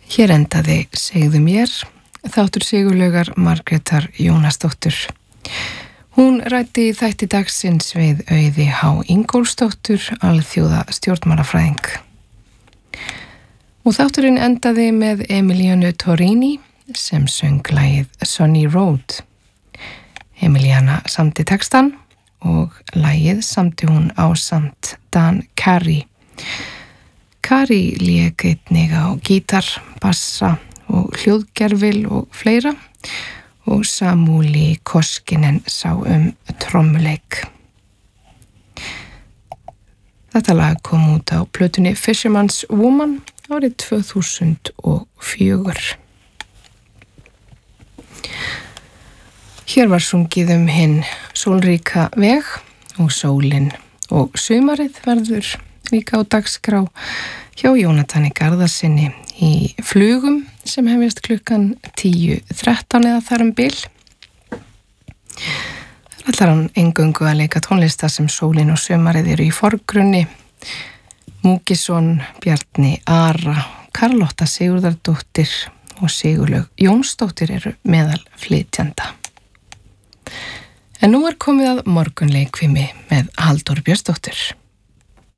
Hér endaði Segðu mér, þáttur Sigurlaugar Margrétar Jónasdóttur. Hún ræddi í þætti dagsins við Auði H. Ingólfsdóttur, alþjóða stjórnmálafræðing. Og þátturinn endaði með Emilianu Torrini sem söng lagið Sunny Road. Emiliana samdi textan og lagið samdi hún ásamt Dan Carey. Carey lék einnig á gítar, bassa og hljóðgervil og fleira og Samúli Koskinen sá trommuleik. Þetta lag kom út á plötunni Fisherman's Woman árið 2004. Hér var sungið hinn sólríka veg og sólin og sumarið verður líka á dagskrá hjá Jónatani Garðarsinni í flugum sem hefjast klukkan 10:13 eða þar bil. Ætlar hann eingöngu að leika tónlista sem sólin og sumarið eru í forgrunni. Múkisson, Bjarni Ara, Karlotta Sigurðardóttir og Sigurlaug Jónsdóttir eru meðal flytjanda. En nú komið að morgunleikfimi með Halldóru Björnsdóttur.